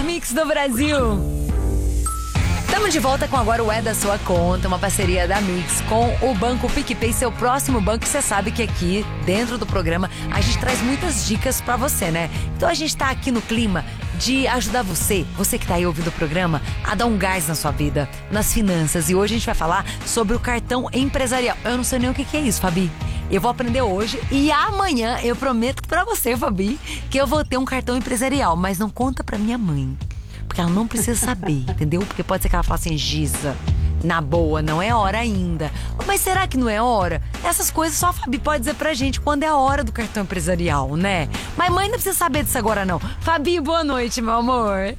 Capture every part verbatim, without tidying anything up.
Mix do Brasil. Estamos de volta com Agora o É da Sua Conta, uma parceria da Mix com o Banco PicPay, seu próximo banco. Você sabe que aqui, dentro do programa, a gente traz muitas dicas pra você, né? Então a gente tá aqui no clima de ajudar você, você que tá aí ouvindo o programa, a dar um gás na sua vida, nas finanças. E hoje a gente vai falar sobre o cartão empresarial. Eu não sei nem o que que é isso, Fabi. Eu vou aprender hoje e amanhã eu prometo pra você, Fabi, que eu vou ter um cartão empresarial. Mas não conta pra minha mãe, porque ela não precisa saber, entendeu? Porque pode ser que ela fale assim, Giza, na boa, não é hora ainda. Mas será que não é hora? Essas coisas só a Fabi pode dizer pra gente quando é a hora do cartão empresarial, né? Mas mãe não precisa saber disso agora, não. Fabi, boa noite, meu amor.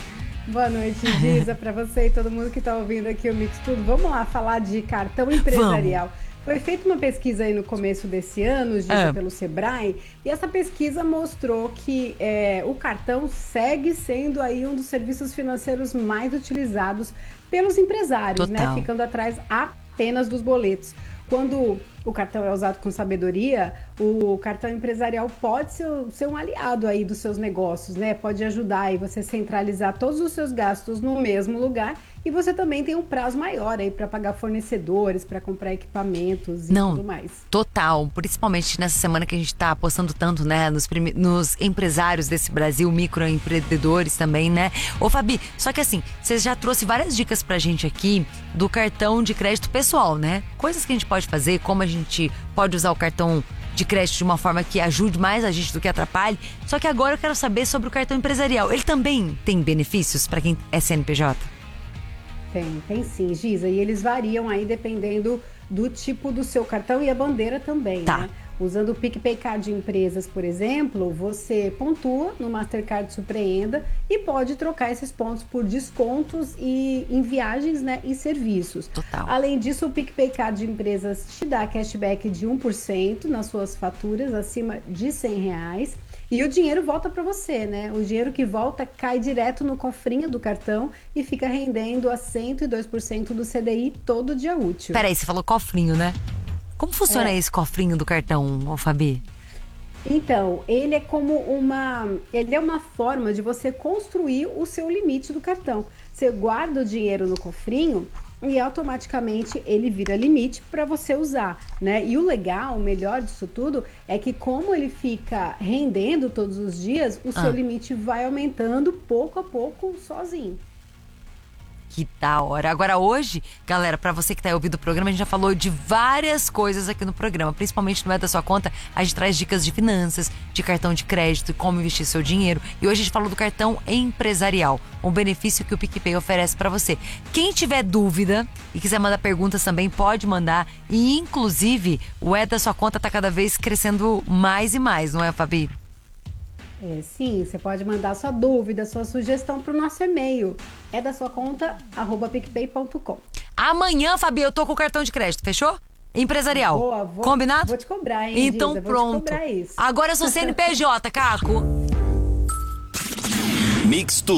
Boa noite, Giza, pra você e todo mundo que tá ouvindo aqui o Mix Tudo. Vamos lá falar de cartão empresarial. Vamos. Foi feita uma pesquisa aí no começo desse ano, Giza, é. pelo Sebrae, e essa pesquisa mostrou que é, o cartão segue sendo aí um dos serviços financeiros mais utilizados pelos empresários, Total. né? Ficando atrás apenas dos boletos. Quando o cartão é usado com sabedoria, o cartão empresarial pode ser, ser um aliado aí dos seus negócios, né? Pode ajudar aí você centralizar todos os seus gastos no mesmo lugar. E você também tem um prazo maior aí para pagar fornecedores, para comprar equipamentos e Não, tudo mais. Total, principalmente nessa semana que a gente está apostando tanto, né, nos, prime... nos empresários desse Brasil, microempreendedores também, né? Ô Fabi, só que assim, você já trouxe várias dicas pra gente aqui do cartão de crédito pessoal, né? Coisas que a gente pode fazer, como a gente pode usar o cartão de crédito de uma forma que ajude mais a gente do que atrapalhe. Só que agora eu quero saber sobre o cartão empresarial. Ele também tem benefícios para quem é C N P J? Tem, tem sim, Giza, e eles variam aí dependendo do tipo do seu cartão e a bandeira também, tá. né? Usando o PicPay Card de empresas, por exemplo, você pontua no Mastercard Surpreenda e pode trocar esses pontos por descontos e em viagens, né, e serviços. Total. Além disso, o PicPay Card de empresas te dá cashback de um por cento nas suas faturas acima de cem reais. E o dinheiro volta para você, né? O dinheiro que volta cai direto no cofrinho do cartão e fica rendendo a cento e dois por cento do C D I todo dia útil. Peraí, você falou cofrinho, né? Como funciona é. esse cofrinho do cartão, ô Fabi? Então, ele é como uma... Ele é uma forma de você construir o seu limite do cartão. Você guarda o dinheiro no cofrinho e automaticamente ele vira limite para você usar, né? E o legal, o melhor disso tudo, é que como ele fica rendendo todos os dias, o ah. seu limite vai aumentando pouco a pouco sozinho. Que da hora. Agora hoje, galera, pra você que tá aí ouvindo o programa, a gente já falou de várias coisas aqui no programa, principalmente no É da Sua Conta, a gente traz dicas de finanças, de cartão de crédito, como investir seu dinheiro. E hoje a gente falou do cartão empresarial, um benefício que o PicPay oferece pra você. Quem tiver dúvida e quiser mandar perguntas também, pode mandar. E inclusive, o É da Sua Conta tá cada vez crescendo mais e mais, não é, Fabi? É, sim, você pode mandar sua dúvida, sua sugestão para o nosso e-mail. É da sua conta, arroba picpay ponto com. Amanhã, Fabi, eu tô com o cartão de crédito, fechou? Empresarial. Boa, vou, Combinado? Vou te cobrar, hein, Então Giza, pronto. Vou te cobrar isso. Agora eu sou C N P J, Caco. Mix Tudo.